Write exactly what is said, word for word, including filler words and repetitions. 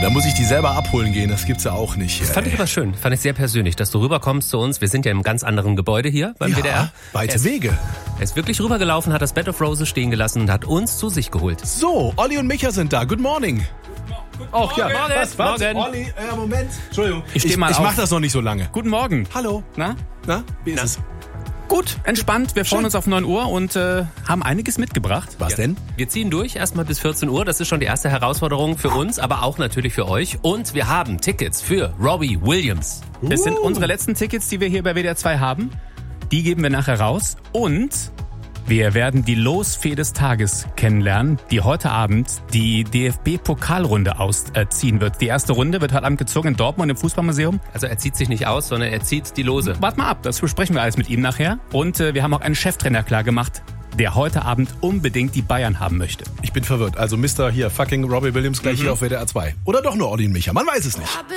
da muss ich die selber abholen gehen, das gibt's ja auch nicht. Das fand ich aber schön, fand ich sehr persönlich, dass du rüberkommst zu uns. Wir sind ja im ganz anderen Gebäude hier beim ja, W D R. Weite er ist, Wege. Er ist wirklich rübergelaufen, hat das Bed of Roses stehen gelassen und hat uns zu sich geholt. So, Olli und Micha sind da. Good morning. Auch ja. Morgen, Was, was? morgen. Olli, äh, Moment. Entschuldigung. Ich steh mal ich auf. mach das noch nicht so lange. Guten Morgen. Hallo. Na? Na, wie ist Na? es? Gut, entspannt. Wir freuen Schön. uns auf neun Uhr und äh, haben einiges mitgebracht. Was Ja. denn? Wir ziehen durch, erstmal bis vierzehn Uhr. Das ist schon die erste Herausforderung für uns, aber auch natürlich für euch. Und wir haben Tickets für Robbie Williams. Das sind Uh. unsere letzten Tickets, die wir hier bei W D R zwei haben. Die geben wir nachher raus. Und wir werden die Losfee des Tages kennenlernen, die heute Abend die D F B-Pokalrunde ausziehen wird. Die erste Runde wird heute Abend gezogen in Dortmund im Fußballmuseum. Also er zieht sich nicht aus, sondern er zieht die Lose. Wart mal ab, das besprechen wir alles mit ihm nachher. Und äh, wir haben auch einen Cheftrainer klar gemacht, der heute Abend unbedingt die Bayern haben möchte. Ich bin verwirrt. Also Mister hier, fucking Robbie Williams gleich hier auf W D R zwei. Oder doch nur Olli und Micha. Man weiß es nicht.